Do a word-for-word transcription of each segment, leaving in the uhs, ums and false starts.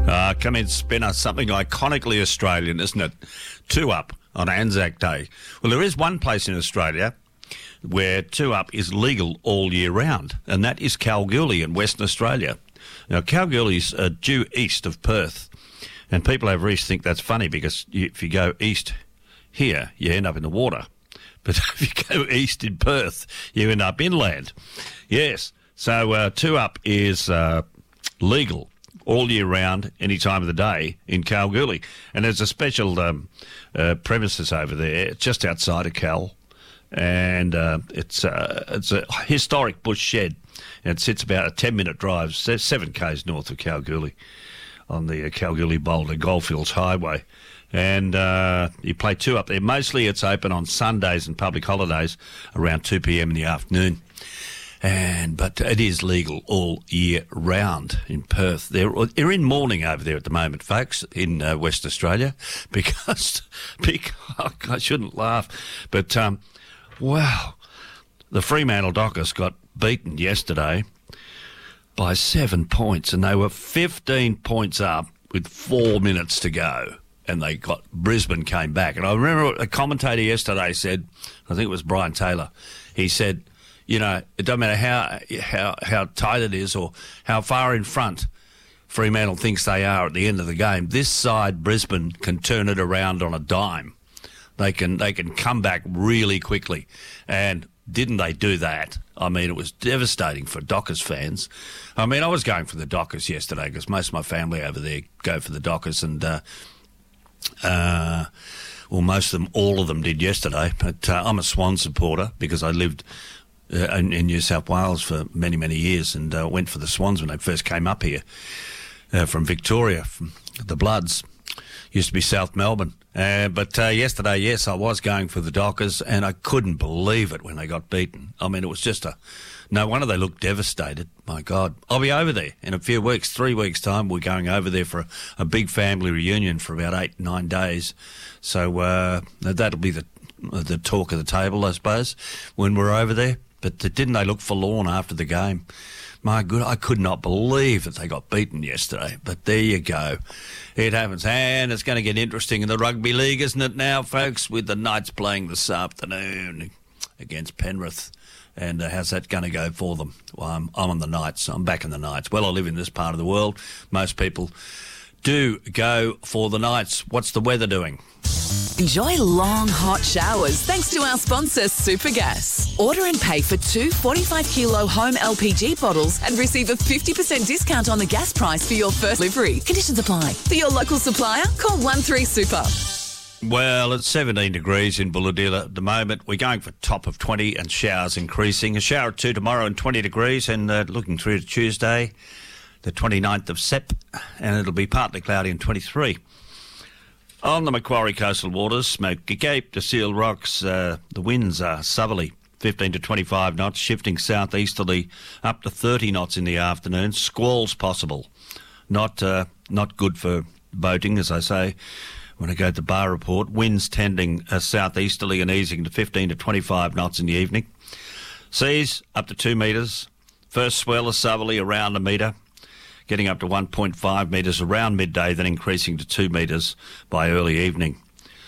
Uh, come in, Spinner, something iconically Australian, isn't it? Two up on Anzac Day. Well, there is one place in Australia where two up is legal all year round, and that is Kalgoorlie in Western Australia. Now, Kalgoorlie's uh, due east of Perth, and people over east think that's funny because you, if you go east here, you end up in the water. But if you go east in Perth, you end up inland. Yes, so uh, two up is uh, legal all year round, any time of the day in Kalgoorlie. And there's a special um, uh, premises over there, just outside of Kal, and uh, it's, uh, it's a historic bush shed. And it sits about a ten-minute drive, seven k's north of Kalgoorlie, on the uh, Kalgoorlie-Boulder Goldfields Highway. And uh, you play two up there. Mostly it's open on Sundays and public holidays around two p.m. in the afternoon. And but it is legal all year round in Perth. They're, they're in mourning over there at the moment, folks, in uh, West Australia, because, because I shouldn't laugh, but um, wow, the Fremantle Dockers got beaten yesterday by seven points, and they were fifteen points up with four minutes to go, and they got Brisbane came back. And I remember a commentator yesterday said, I think it was Brian Taylor, he said, you know, it doesn't matter how how how tight it is or how far in front Fremantle thinks they are at the end of the game. This side, Brisbane, can turn it around on a dime. They can they can come back really quickly. And didn't they do that? I mean, it was devastating for Dockers fans. I mean, I was going for the Dockers yesterday because most of my family over there go for the Dockers, and uh, uh, well, most of them, all of them did yesterday. But uh, I'm a Swan supporter because I lived Uh, in, in New South Wales for many, many years, and uh, went for the Swans when they first came up here uh, from Victoria, from the Bloods. Used to be South Melbourne. Uh, but uh, yesterday, yes, I was going for the Dockers, and I couldn't believe it when they got beaten. I mean, it was just a... No wonder they looked devastated. My God. I'll be over there in a few weeks, three weeks' time. We're going over there for a, a big family reunion for about eight, nine days. So uh, that'll be the, the talk of the table, I suppose, when we're over there. But didn't they look forlorn after the game? My good, I could not believe that they got beaten yesterday. But there you go. It happens. And it's going to get interesting in the rugby league, isn't it now, folks, with the Knights playing this afternoon against Penrith. And uh, how's that going to go for them? Well, I'm, I'm on the Knights. I'm back in the Knights. Well, I live in this part of the world. Most people do go for the Knights. What's the weather doing? Enjoy long, hot showers thanks to our sponsor, Supergas. Order and pay for two forty-five kilo home L P G bottles and receive a fifty percent discount on the gas price for your first delivery. Conditions apply. For your local supplier, call one three super. Well, it's seventeen degrees in Bulahdelah at the moment. We're going for top of twenty and showers increasing. A shower or two tomorrow and twenty degrees, and uh, looking through to Tuesday, the twenty-ninth of Sep, and it'll be partly cloudy and twenty-three. On the Macquarie coastal waters, Smoky Cape to Seal Rocks, uh, the winds are southerly, fifteen to twenty-five knots, shifting southeasterly up to thirty knots in the afternoon. Squalls possible. Not uh, not good for boating, as I say when I go to the bar report. Winds tending uh, southeasterly and easing to fifteen to twenty-five knots in the evening. Seas up to two metres. First swell is southerly around a metre, getting up to one point five metres around midday, then increasing to two metres by early evening.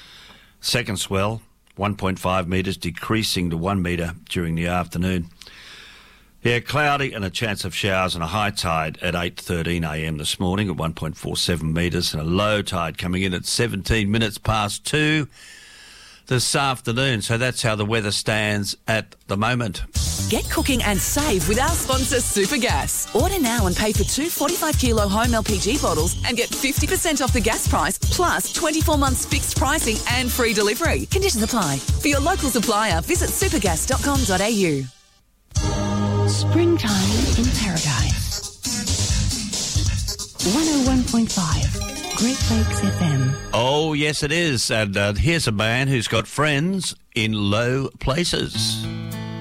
Second swell, one point five metres, decreasing to one metre during the afternoon. Yeah, cloudy and a chance of showers and a high tide at eight thirteen a.m. this morning at one point four seven metres, and a low tide coming in at seventeen minutes past two this afternoon. So that's how the weather stands at the moment. Get cooking and save with our sponsor, Supergas. Order now and pay for two forty-five kilo home L P G bottles and get fifty percent off the gas price, plus twenty-four months fixed pricing and free delivery. Conditions apply. For your local supplier, visit supergas dot com dot a u. Springtime in Paradise. one oh one point five. Great Lakes F M. Oh, yes, it is. And uh, here's a man who's got friends in low places.